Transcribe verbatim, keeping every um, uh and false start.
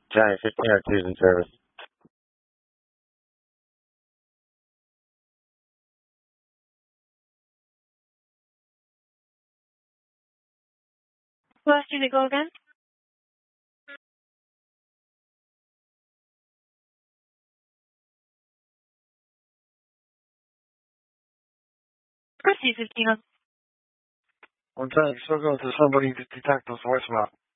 Giant fifteen oh two is in service. Where did it go again? Proceed, fifteen oh. One time, you're still going to somebody to detect those voicemail.